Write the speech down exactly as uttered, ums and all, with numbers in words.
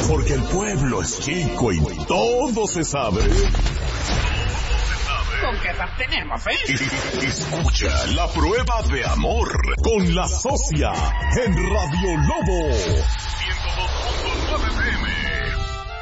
Porque el pueblo es chico y todo se sabe. ¿Con qué edad tenemos, eh? Escucha La Prueba de Amor con La Socia en Radio Lobo. ciento dos punto nueve P M.